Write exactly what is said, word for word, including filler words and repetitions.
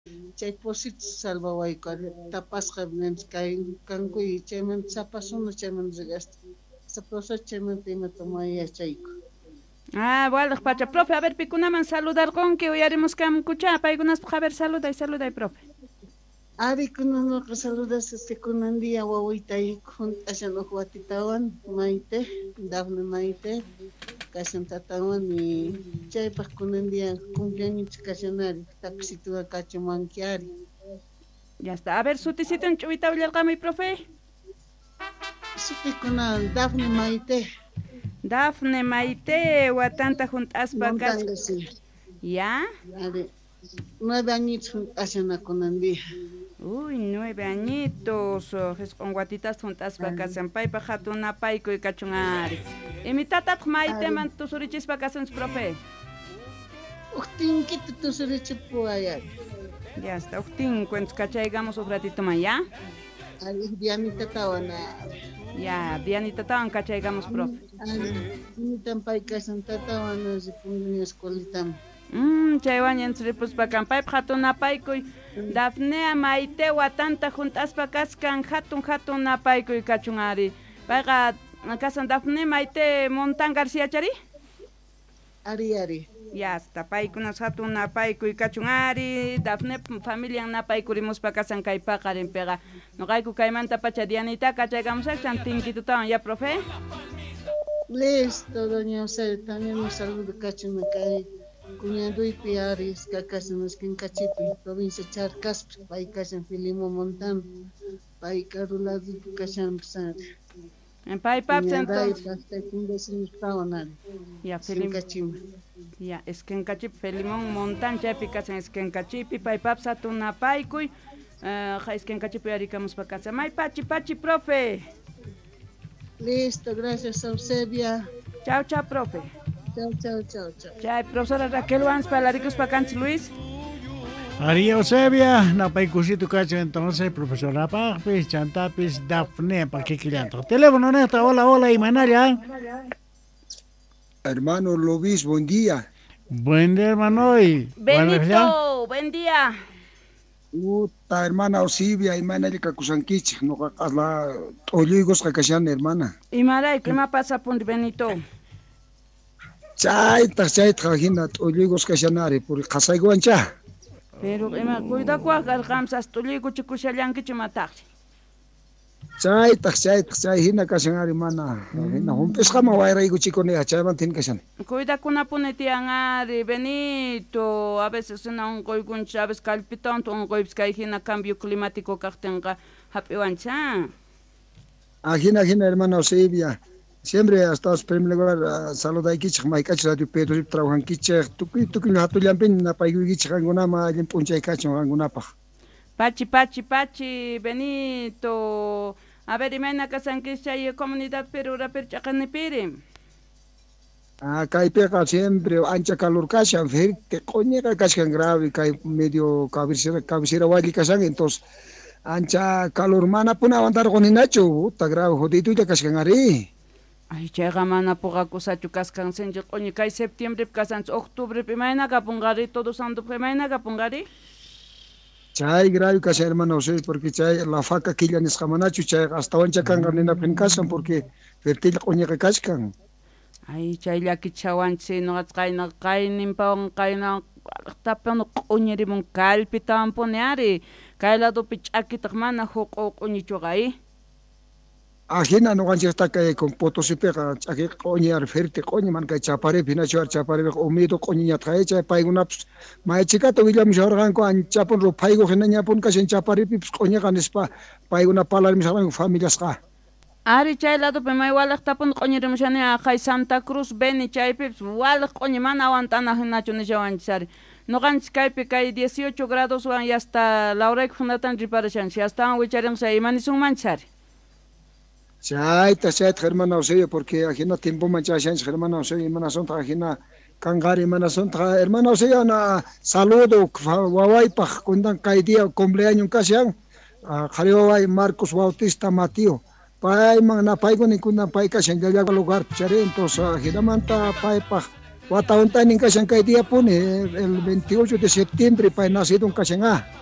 chay posit salvawayku tapasqa ninchik kay kankuy chayman sapasuna chayman rigasta saprosa chaymanta imata mayachayku. Ah, bueno, pacha, profe, a ver, picunaman saludar con que hoy haremos cam cucha, paigunas, a ver, saluda y saluda y profe. Ari kunanuqa saludas este kunandia wawitay ashan uq watitawan mayte Dafne mayte kashan tatawan y chaypaq kunandia cumpleaños kashanari tapisituqa kachamankiari. Ya está, a ver, sutisito en chubita mi profe. Supikuna Dafne mayte. Dafne mayte watanta juntaspa kas. Sí. ¿Ya? Ari, nueve añitos ashana kunandia. Uy, nueve añitos, es con guatitas juntas vacación, pay pa hatuna payko y cachungari. Y mi tata maite man tus urichis vacaciones, profe. Uchtin quito tus urichis puayar. Ya está, uchtin, cuentos cachaigamos un ratito más, ¿ya? Ay, Dianita tawana. Ya, Dianita tawan cachaigamos, profe. Ay, mi tampay casan tawana, si pongo escuelitam. Mmm, chaywaña entre pues pa campay hatuna payko y Dafne maite watanta juntaspa kaskan hatun hatun napayku y kachungari. Paiga kasan Dafne maite Montan García chari? Ari ari. Ya está, paikunas hatun napayku y kachungari. Dafne familia napayku rimuspa kasan kay paqarin pega. No kayku kaymanta pacha Dianita kachaygamos achan tinkitutawan ya profe. Listo, doña José, también un saludo kachuna kay. Cuñado y piaris, cacasan los quincachipi, provincia Charcas, paicasan Filimo Montán, paicarulado y casan psar. En paipap entonces. Ya, Filim. Ya, es que en cachip Filimón Montán, ya picasan es que en cachipi, paipap satuna paikuy, es que en cachipi aricamos pa casa. May pachi, pachi, profe. Listo, gracias, Eusebia. Chao, chao, profe. Chao, chao, chao, chao. Chao, profesora Raquel Vans, Palaricos Pacanch Luis. María Eusebia, Napaicusito Cacho, entonces, profesora Pagpis, Chantapis, Dafne, ¿para qué quillanto? Teléfono neta, hola, hola, y Manaria. Hermano Luis, buen día. Buen día, hermano. Y Benito, buen día. Uta, hermana Eusebia, hermana Erika Kusankichi, no la Olivos Kakashan, hermana. Y Maray, ¿qué me pasa, Punt Benito? Chaita, chaita, hina, Olivos Kashanari, por Kasaiguancha. Pero, ema, cuida cuacar, Gamsas, Toligo, Chicusalanki, Chimataxi. Chaita, chaita, chaita, hina Kashanari, mana. Hina, un pescama, Wairaigo Chiconea, Chavantin Kashan. Cuida con una punetiangari, Benito, a veces en un goigun, sabes, calpitón, un goibskai, hina, cambio climático, cartenga, happy wancha. Ah, hina, hina, hermana Eusebia. Siempre hasta los primeros lugar saluda aquí chama aquí radio Pedro trabajan aquí tuki tuki na tu liampin na paigi aquí changuna ma lim puncha aquí changuna pa Pachi pachi pachi Benito a ver imena kasan que hay comunidad pero raper chakane pere ah kai pega siempre ancha calor kashan ver que coña kashan grave kai medio cabecera cabecera wali kashan entonces ancha calor mana puna aguantar con inacho ta grave jodido ya kashan ari. Ay, llega mana poca cosa chucascan senjo coño kai septiembre casan octubre primera capungari todos santo primera capungari. Chay grave casa hermano José porque chay la faca que ya nescamanachu chay hasta oncha canganina pencasan porque fertil coño que cascan. Ay, chay la kichawan se no atkaina kainin paong kaina tapan coñeri mon calpitan poneari kaila do pichaki tagmana hoko coño chugai. Ajena no gancha está que con potosí pega aquí coña referte coña man que chapare pina char chapare o medo coña trae cha paiguna mai chica to William Jorgan ko an chapon ro paigo genanya pon ka sen chapare pips coña kan spa paiguna palar misalan familias ka Ari chay lado pe mai wala tapon coña remshane a Jai Santa Cruz beni chay pips wala coña man aguantana hinacho ni jawan sari no gan Skype kai dieciocho grados wan y hasta la hora que fundatan reparación si hasta wicharen sa imani sun manchari. Chaita, chaita, hermana Eusebia, porque aquí no tiempo manchas, hermana Eusebia, hermana Sontra, aquí no cangari, hermana Sontra, hermana Eusebia, una saludo, guay, pa, cuando cae día, cumpleaños casi, ah, Jaleo, Marcos Bautista Matío, pai, man, na pai, con ninguna pai, casi en el lugar, chare, entonces, aquí no manta, pai, pa, Watauntanin kashan kay día pone el veintiocho de septiembre para nacido un kashan